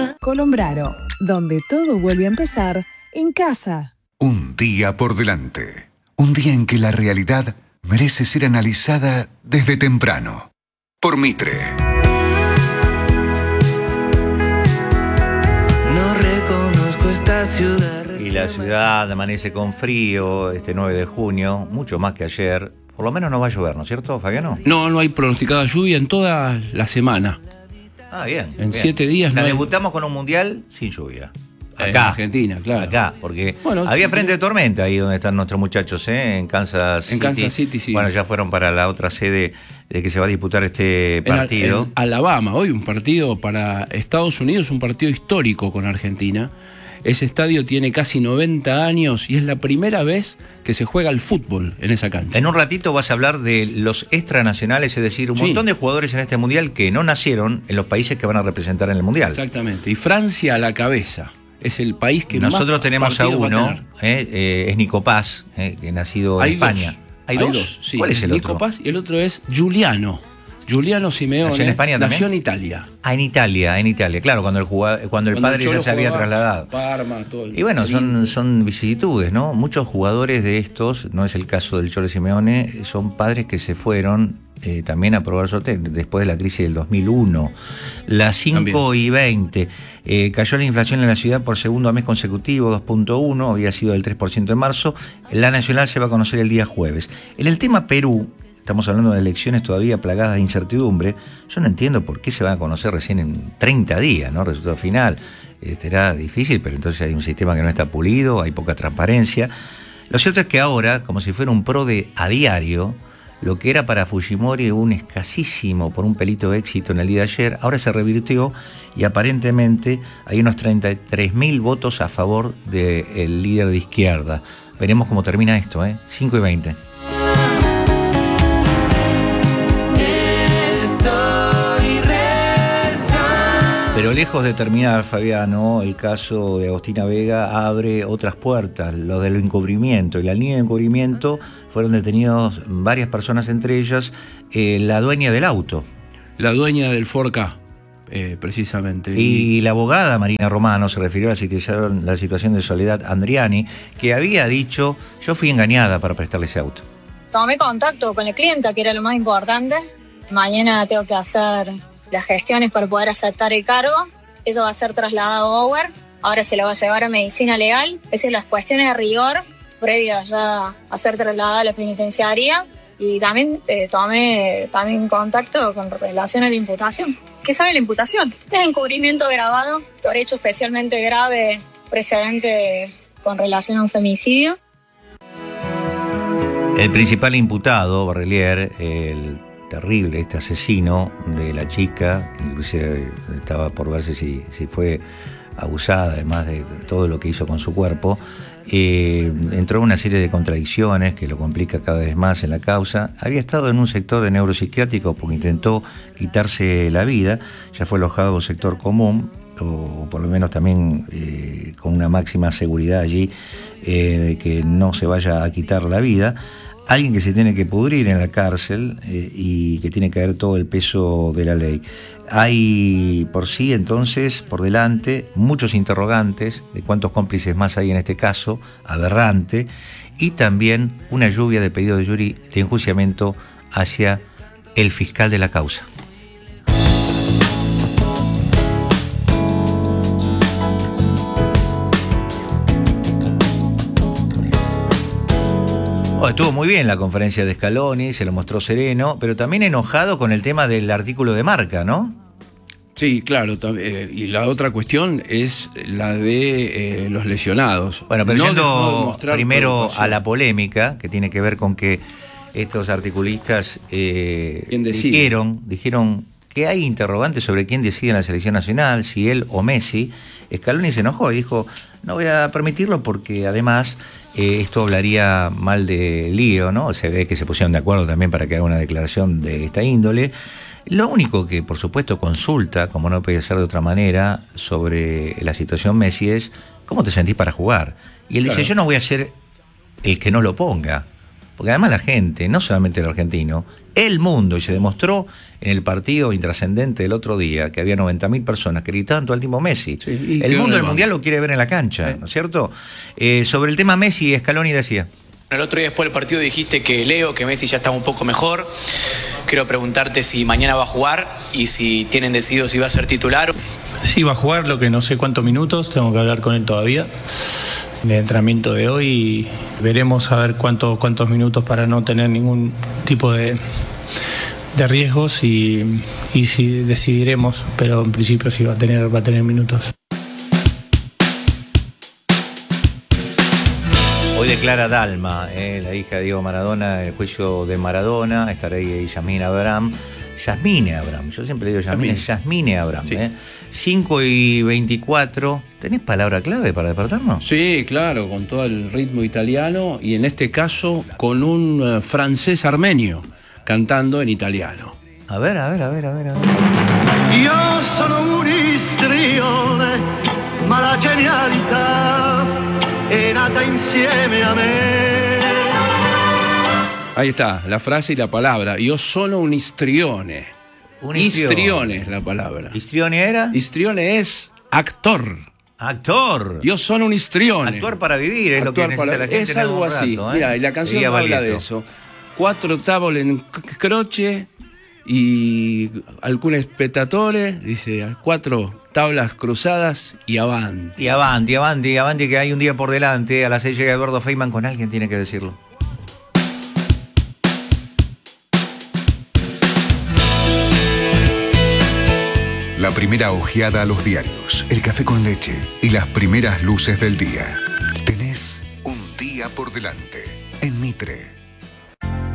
Colombraro, donde todo vuelve a empezar en casa. Un día por delante. Un día en que la realidad merece ser analizada desde temprano. Por Mitre. No reconozco esta ciudad. Y la ciudad amanece con frío este 9 de junio, mucho más que ayer. Por lo menos no va a llover, ¿no es cierto, Fabiano? No hay pronosticada lluvia en toda la semana. Ah, bien. En bien. 7 días no debutamos con un mundial sin lluvia. En Acá. Argentina, claro. Acá, porque bueno, había sí, frente de tormenta ahí donde están nuestros muchachos, en Kansas City. En Kansas City, sí. Bueno, ya fueron para la otra sede de que se va a disputar este partido. En Alabama, hoy un partido para Estados Unidos, un partido histórico con Argentina. Ese estadio tiene casi 90 años y es la primera vez que se juega el fútbol en esa cancha. En un ratito vas a hablar de los extranacionales, es decir, un montón de jugadores en este mundial que no nacieron en los países que van a representar en el mundial. Exactamente, y Francia a la cabeza. Es el país que nosotros más tenemos a uno, es Nico Paz, que nacido en España. Hay dos, sí. ¿Cuál es el Nico otro? Paz y el otro es Giuliano Simeone. ¿Nació en España también? Nació en Italia. Ah, en Italia, claro, cuando el padre ya se había trasladado. Parma, todo y bueno, son vicisitudes, ¿no? Muchos jugadores de estos, no es el caso del Cholo Simeone, son padres que se fueron también a probar suerte después de la crisis del 2001. Las 5:20, cayó la inflación en la ciudad por segundo mes consecutivo, 2.1, había sido del 3% en marzo. La nacional se va a conocer el día jueves. En el tema Perú, estamos hablando de elecciones todavía plagadas de incertidumbre. Yo no entiendo por qué se van a conocer recién en 30 días, ¿no? Resultado final. Será difícil, pero entonces hay un sistema que no está pulido, hay poca transparencia. Lo cierto es que ahora, como si fuera un PRODE a diario, lo que era para Fujimori un escasísimo, por un pelito de éxito en el día de ayer, ahora se revirtió y aparentemente hay unos 33.000 votos a favor del líder de izquierda. Veremos cómo termina esto, 5:20. Pero lejos de terminar, Fabiano, el caso de Agostina Vega abre otras puertas, lo del encubrimiento. Y la línea de encubrimiento fueron detenidos varias personas, entre ellas la dueña del auto. La dueña del Ford Ka, precisamente. Y la abogada Marina Romano se refirió a la situación de Soledad Andriani, que había dicho: yo fui engañada para prestarle ese auto. Tomé contacto con la clienta, que era lo más importante. Mañana tengo que hacer las gestiones para poder aceptar el cargo. Eso va a ser trasladado a Bower. Ahora se lo va a llevar a medicina legal. Esas son las cuestiones de rigor previas ya a ser trasladada a la penitenciaría. Y también tomé contacto con relación a la imputación. ¿Qué sabe la imputación? Es encubrimiento agravado por hecho especialmente grave precedente con relación a un femicidio. El principal imputado, Barrelier, el terrible, este asesino de la chica, que inclusive estaba por verse si fue abusada, además de todo lo que hizo con su cuerpo, entró en una serie de contradicciones que lo complica cada vez más en la causa. Había estado en un sector de neuropsiquiátrico porque intentó quitarse la vida, ya fue alojado en un sector común, o por lo menos también con una máxima seguridad allí de que no se vaya a quitar la vida. Alguien que se tiene que pudrir en la cárcel y que tiene que haber todo el peso de la ley. Hay por sí, entonces, por delante, muchos interrogantes de cuántos cómplices más hay en este caso, aberrante, y también una lluvia de pedidos de jury de enjuiciamiento hacia el fiscal de la causa. Estuvo muy bien la conferencia de Scaloni, se lo mostró sereno, pero también enojado con el tema del artículo de Marca, ¿no? Sí, claro, y la otra cuestión es la de los lesionados. Bueno, pero yendo primero a la polémica, que tiene que ver con que estos articulistas dijeron que hay interrogantes sobre quién decide en la selección nacional, si él o Messi. Scaloni se enojó y dijo: no voy a permitirlo porque además esto hablaría mal de Lío, ¿no? Se ve que se pusieron de acuerdo también para que haga una declaración de esta índole. Lo único que, por supuesto, consulta, como no puede ser de otra manera, sobre la situación Messi es: ¿cómo te sentís para jugar? Y él dice: yo no voy a ser el que no lo ponga. Porque además la gente, no solamente el argentino, el mundo, y se demostró en el partido intrascendente del otro día, que había 90.000 personas que gritaban todo el tiempo Messi. Sí, el mundo del mundial lo quiere ver en la cancha, ¿no es cierto? Sobre el tema Messi, Scaloni decía... El otro día después del partido dijiste que Messi ya estaba un poco mejor. Quiero preguntarte si mañana va a jugar y si tienen decidido si va a ser titular. Sí, va a jugar, lo que no sé cuántos minutos, tengo que hablar con él todavía. En el entrenamiento de hoy veremos a ver cuántos minutos para no tener ningún tipo de riesgos y si decidiremos, pero en principio sí va a tener minutos. Hoy declara Dalma, la hija de Diego Maradona, el juicio de Maradona. Estará ahí Yasmine Abraham. Yo siempre le digo Yasmine Abraham. Sí. 5:24. ¿Tenés palabra clave para despertarnos? Sí, claro, con todo el ritmo italiano y en este caso con un francés armenio cantando en italiano. A ver. Io sono un istrione, ma la genialità è nata insieme a me. Ahí está, la frase y la palabra. Yo sono un istrione. Istrione es la palabra. ¿Istrione era? Istrione es actor. Actor. Yo sono un istrione. Actuar para vivir es lo que necesita la gente. Es algo así. Rato, Mira, y la canción habla de eso. 4 tavole in croce y alcun spettatore, dice, 4 tablas cruzadas y avanti. Y avanti, que hay un día por delante. A las 6 llega Eduardo Feynman con alguien, tiene que decirlo. La primera ojeada a los diarios, el café con leche y las primeras luces del día. Tenés un día por delante en Mitre.